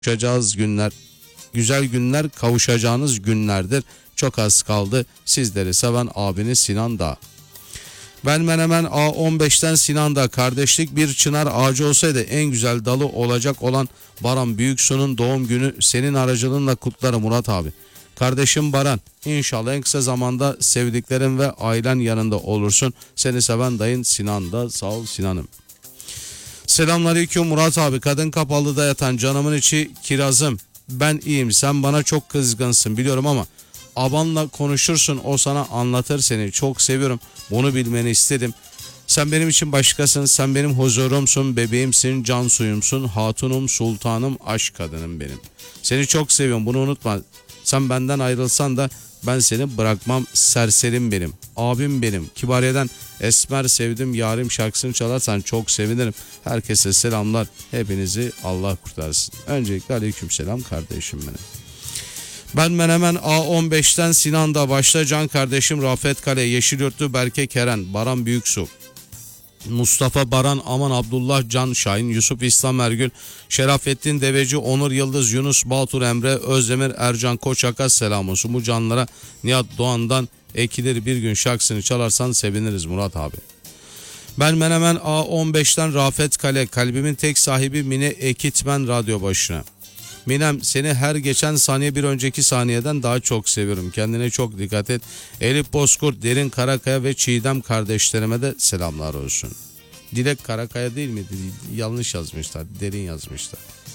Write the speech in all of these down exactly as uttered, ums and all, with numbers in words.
kavuşacağız günler, güzel günler kavuşacağınız günlerdir. Çok az kaldı. Sizleri seven abiniz Sinan Dağ. Ben Menemen A on beşten Sinan Dağ. Kardeşlik bir çınar ağacı olsaydı en güzel dalı olacak olan Baran Büyüksu'nun doğum günü senin aracılığınla kutlarım Murat abi. Kardeşim Baran, inşallah en kısa zamanda sevdiklerin ve ailen yanında olursun. Seni seven dayın Sinan Dağ. Sağ ol Sinan'ım. Selamünaleyküm Murat abi. Kadın Kapalı'da yatan canımın içi kirazım. Ben iyiyim, sen bana çok kızgınsın biliyorum ama abanla konuşursun, o sana anlatır, seni çok seviyorum, bunu bilmeni istedim. Sen benim için başkasın, sen benim huzurumsun, bebeğimsin, can suyumsun, hatunum, sultanım, aşk kadınım benim. Seni çok seviyorum, bunu unutma. Sen benden ayrılsan da ben seni bırakmam, serserim benim, abim benim. Kibariye'den Esmer sevdim yarim şarkısını çalarsan çok sevinirim. Herkese selamlar, hepinizi Allah kurtarsın. Öncelikle aleykümselam kardeşim benim. Ben Menemen A on beşten Sinan Dağ. Başta can kardeşim Rafet Kale, Yeşilyurtlu Berke Keren, Baran Büyüksu, Mustafa Baran Aman, Abdullah Can Şahin, Yusuf İslam Ergül, Şerafettin Deveci, Onur Yıldız, Yunus Baltur Emre, Özdemir Ercan Koçak'a selam olsun. Bu canlara Nihat Doğan'dan ekilir bir gün şarkısını çalarsan seviniriz Murat abi. Ben Menemen A on beşten Rafet Kale, kalbimin tek sahibi Mine Ekitmen radyo başına. Minem, seni her geçen saniye bir önceki saniyeden daha çok seviyorum. Kendine çok dikkat et. Elif Bozkurt, Derin Karakaya ve Çiğdem kardeşlerime de selamlar olsun. Dilek Karakaya değil miydi? Yanlış yazmışlar. Derin yazmışlar.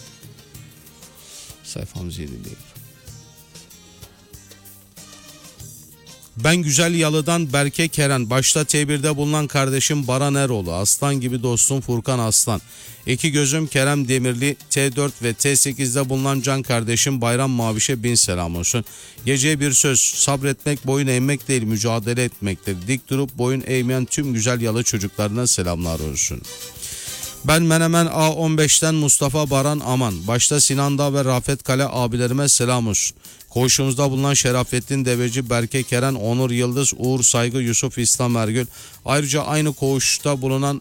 Sayfamız yedi değil. Ben Güzel Yalı'dan Berke Keren, başta T birde bulunan kardeşim Baran Eroğlu, aslan gibi dostum Furkan Aslan, İki gözüm Kerem Demirli, T dört ve T sekizde bulunan can kardeşim Bayram Maviş'e bin selam olsun. Geceye bir söz, sabretmek boyun eğmek değil mücadele etmektir. Dik durup boyun eğmeyen tüm Güzel Yalı çocuklarına selamlar olsun. Ben Menemen A on beşten Mustafa Baran Aman, başta Sinan Dağ ve Rafet Kale abilerime selam olsun. Koğuşumuzda bulunan Şerafettin Deveci, Berke Keren, Onur Yıldız, Uğur Saygı, Yusuf İslam Ergül. Ayrıca aynı koğuşta bulunan,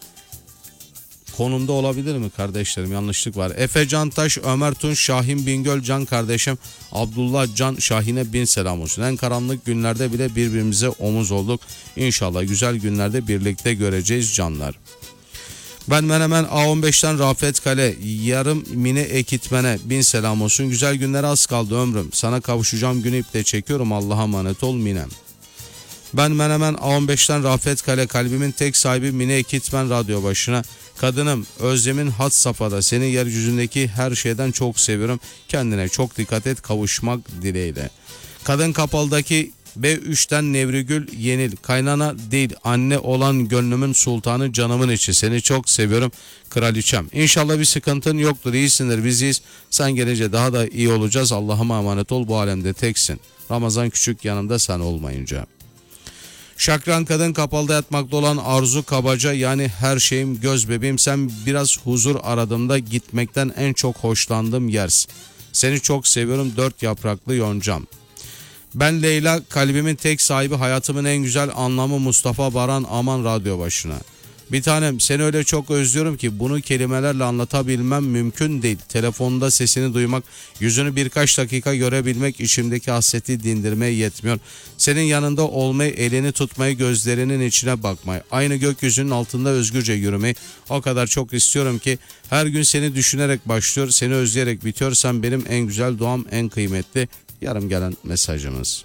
konumda olabilir mi kardeşlerim, yanlışlık var, Efe Cantaş, Ömer Tunç, Şahin Bingöl can kardeşim Abdullah Can Şahin'e bin selam olsun. En karanlık günlerde bile birbirimize omuz olduk. İnşallah güzel günlerde birlikte göreceğiz canlar. Ben Menemen A on beşten Rafet Kale, yarım Mine Ekitmen'e bin selam olsun. Güzel günlere az kaldı ömrüm. Sana kavuşacağım günü iple çekiyorum. Allah'a emanet ol Minem. Ben Menemen A on beşten Rafet Kale, kalbimin tek sahibi Mine Ekitmen radyo başına. Kadınım Özlem'in hat safhada, seni yeryüzündeki her şeyden çok seviyorum. Kendine çok dikkat et, kavuşmak dileğiyle. Kadın Kapalı'daki B üçten Nevrigül Yenil, kaynana değil anne olan gönlümün sultanı, canımın içi, seni çok seviyorum kraliçem. İnşallah bir sıkıntın yoktur, iyisindir, biziz. Sen gelince daha da iyi olacağız. Allah'ıma emanet ol, bu alemde teksin. Ramazan küçük yanımda sen olmayınca. Şakran Kadın Kapalı'da yatmakta olan Arzu Kabaca, yani her şeyim göz bebeğim, sen biraz huzur aradığımda gitmekten en çok hoşlandığım yersin. Seni çok seviyorum dört yapraklı yoncam. Ben Leyla, kalbimin tek sahibi, hayatımın en güzel anlamı Mustafa Baran Aman radyo başına. Bir tanem, seni öyle çok özlüyorum ki bunu kelimelerle anlatabilmem mümkün değil. Telefonda sesini duymak, yüzünü birkaç dakika görebilmek içimdeki hasreti dindirmeye yetmiyor. Senin yanında olmayı, elini tutmayı, gözlerinin içine bakmayı, aynı gökyüzünün altında özgürce yürümeyi o kadar çok istiyorum ki her gün seni düşünerek başlıyor, seni özleyerek bitiyor. Sen benim en güzel duam, en kıymetli. Yarım gelen mesajımız.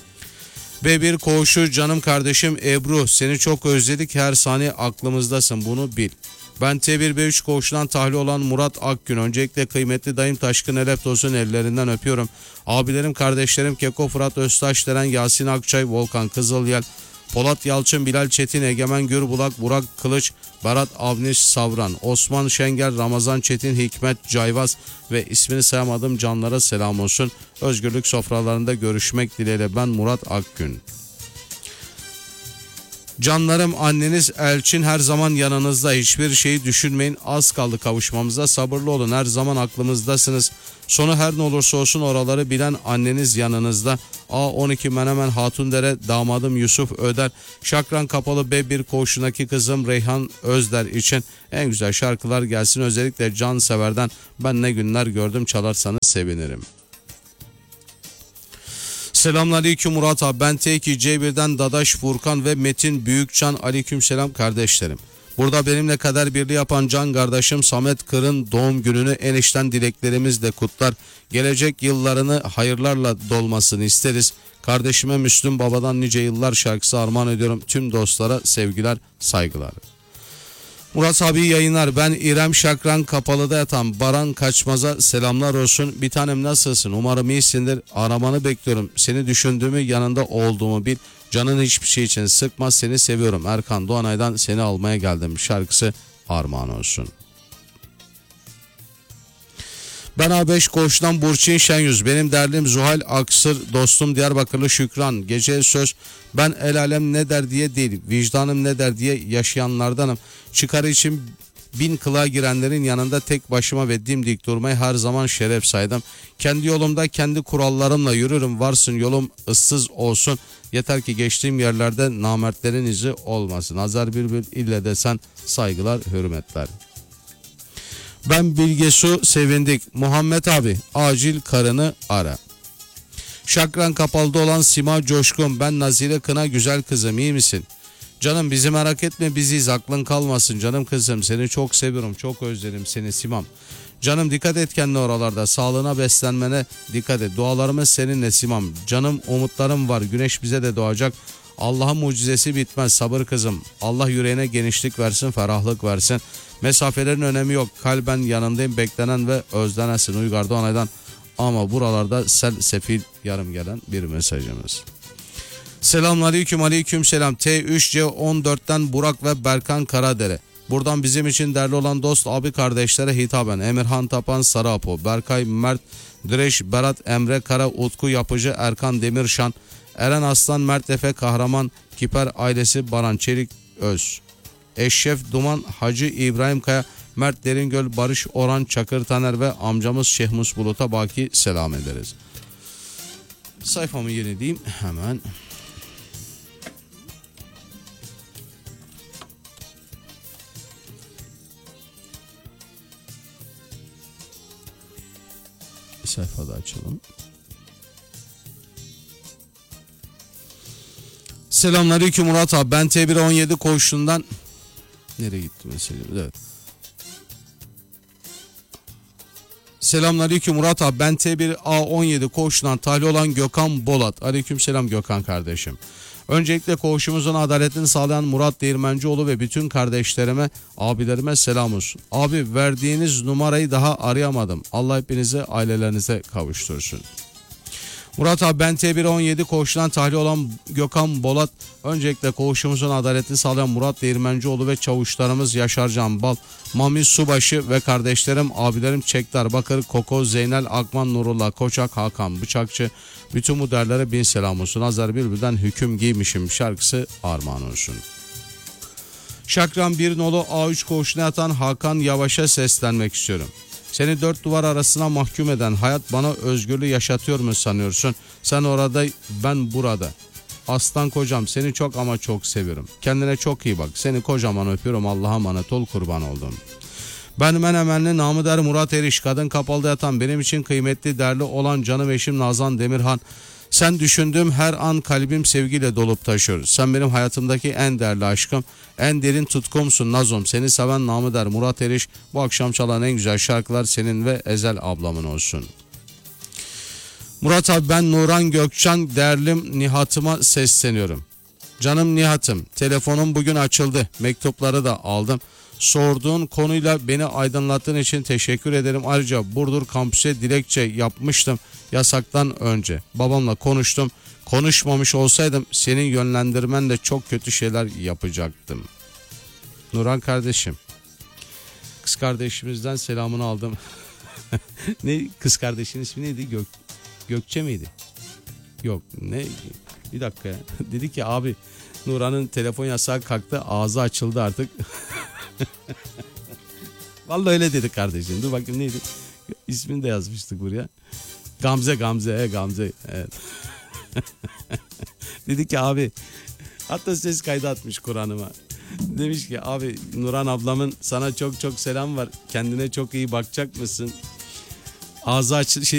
B bir koğuşu canım kardeşim Ebru, seni çok özledik, her saniye aklımızdasın, bunu bil. Ben T bir B üç koğuşundan tahliye olan Murat Akgün, öncelikle kıymetli dayım Taşkın Eleftos'un ellerinden öpüyorum. Abilerim, kardeşlerim Keko Fırat Öztaş Deren, Yasin Akçay, Volkan Kızılyel, Polat Yalçın, Bilal Çetin, Egemen Gürbulak, Burak Kılıç, Berat Avniş Savran, Osman Şengel, Ramazan Çetin, Hikmet Cayvaz ve ismini sayamadığım canlara selam olsun. Özgürlük sofralarında görüşmek dileğiyle ben Murat Akgün. Canlarım, anneniz Elçin her zaman yanınızda, hiçbir şeyi düşünmeyin, az kaldı kavuşmamıza, sabırlı olun, her zaman aklımızdasınız. Sonu her ne olursa olsun oraları bilen anneniz yanınızda. A on iki Menemen Hatundere damadım Yusuf Öder, Şakran Kapalı B bir koğuşundaki kızım Reyhan Özder için en güzel şarkılar gelsin. Özellikle Can Sever'den Ben Ne Günler Gördüm çalarsanız sevinirim. Selamünaleyküm Murat abi, ben T iki C bir'den Dadaş Furkan ve Metin Büyükcan, aleykümselam kardeşlerim. Burada benimle kader birliği yapan can kardeşim Samet Kır'ın doğum gününü en içten dileklerimizle kutlar. Gelecek yıllarını hayırlarla dolmasını isteriz. Kardeşime Müslüm Baba'dan nice yıllar şarkısı armağan ediyorum. Tüm dostlara sevgiler, saygılar. Murat abi yayınlar. Ben İrem Şakran Kapalı'da yatan Baran Kaçmaz'a selamlar olsun. Bir tanem nasılsın? Umarım iyisindir. Aramanı bekliyorum. Seni düşündüğümü, yanında olduğumu bil. Canın hiçbir şey için sıkma, seni seviyorum. Erkan Doğanay'dan Seni Almaya Geldim şarkısı armağan olsun. Ben A beş Koğuş'tan Burçin Şenyüz. Benim derdim Zuhal Aksır, dostum Diyarbakırlı Şükran. Gece söz, ben el alem ne der diye değil, vicdanım ne der diye yaşayanlardanım. Çıkarı için bin kılığa girenlerin yanında tek başıma ve dimdik durmayı her zaman şeref saydım. Kendi yolumda kendi kurallarımla yürürüm. Varsın yolum ıssız olsun. Yeter ki geçtiğim yerlerde namertlerin izi olmasın. Azar Bülbül ille desen saygılar, hürmetler. Ben Bilgesu Sevindik. Muhammed abi acil karını ara. Şakran Kapalı'da olan Sima Coşkun. Ben Nazire Kına, güzel kızım, iyi misin? Canım bizi merak etme, biziz, aklın kalmasın canım kızım, seni çok seviyorum, çok özledim seni Simam. Canım dikkat et kendine oralarda, sağlığına, beslenmene dikkat et, dualarımız seninle Simam. Canım umutlarım var, güneş bize de doğacak. Allah'ın mucizesi bitmez sabır kızım. Allah yüreğine genişlik versin, ferahlık versin. Mesafelerin önemi yok, kalben yanındayım, beklenen ve özlenesin. Uygar Doğanay'dan ama buralarda sel sefil yarım gelen bir mesajımız. Selamünaleyküm, aleyküm selam. T üç C on dört'ten Burak ve Berkan Karadere. Buradan bizim için değerli olan dost abi kardeşlere hitaben Emirhan Tapan Sarapo, Berkay Mert Direş, Berat Emre Kara, Utku Yapıcı, Erkan Demirşan, Eren Aslan, Mert Efe Kahraman, Kiper ailesi, Baran Çelik Öz, Eşref Duman, Hacı İbrahim Kaya, Mert Deringöl, Barış Orhan Çakır Taner ve amcamız Şehmus Bulut'a baki selam ederiz. Sayfamı yenileyim hemen. Sayfada açalım. Selamünaleyküm Murat abi. Ben T bir on yedi koğuşundan nereye gitti mesela? Evet. Selamünaleyküm Murat abi. Ben T bir A on yedi koğuşundan tahliye olan Gökhan Bolat. Aleykümselam Gökhan kardeşim. Öncelikle koğuşumuzun adaletini sağlayan Murat Değirmencioğlu ve bütün kardeşlerime, abilerime selam olsun. Abi verdiğiniz numarayı daha arayamadım. Allah hepinizi ailelerinize kavuştursun. Murat abi ben T bir on yedi koğuşundan tahliye olan Gökhan Bolat. Öncelikle koğuşumuzun adaletini sağlayan Murat Değirmencioğlu ve çavuşlarımız Yaşar Can Bal, Mami Subaşı ve kardeşlerim, abilerim Çektar Bakır, Koko, Zeynel Akman, Nurullah Koçak, Hakan Bıçakçı. Bütün bu derlere bin selam olsun. Azar Bülbül'den Hüküm Giymişim şarkısı armağan olsun. Şakran bir nolu A üç koğuşuna yatan Hakan Yavaş'a seslenmek istiyorum. Seni dört duvar arasına mahkum eden hayat bana özgürlüğü yaşatıyor mu sanıyorsun? Sen orada, ben burada. Aslan kocam, seni çok ama çok seviyorum. Kendine çok iyi bak. Seni kocaman öpüyorum. Allah'a emanet ol, kurban oldum. Ben Menemenli namı der Murat Eriş. Kadın Kapalı'da yatan benim için kıymetli, değerli olan canım eşim Nazan Demirhan. Sen düşündüğüm her an kalbim sevgiyle dolup taşıyor. Sen benim hayatımdaki en değerli aşkım, en derin tutkumsun Nazom. Seni seven namı der Murat Eriş. Bu akşam çalan en güzel şarkılar senin ve Ezel ablamın olsun. Murat abi ben Nuran Gökçen, değerlim Nihat'ıma sesleniyorum. Canım Nihat'ım, telefonum bugün açıldı. Mektupları da aldım. Sorduğun konuyla beni aydınlattığın için teşekkür ederim. Ayrıca Burdur kampüse dilekçe yapmıştım yasaktan önce. Babamla konuştum. Konuşmamış olsaydım senin yönlendirmenle çok kötü şeyler yapacaktım. Nuran kardeşim. Kız kardeşimizden selamını aldım. Ne kız kardeşinin ismi neydi? Gök, Gökçe miydi? Yok ne? Bir dakika ya. Dedi ki abi Nuran'ın telefon yasağı kalktı, ağzı açıldı artık. Vallahi öyle dedi kardeşim. Dur bakayım neydi? İsmini de yazmıştık buraya. Gamze Gamze he Gamze. Evet. Dedi ki abi, hatta ses kaydı atmış Kur'an'ıma. Demiş ki abi, Nuran ablamın sana çok çok selam var. Kendine çok iyi bakacak mısın? Ağzı aç şey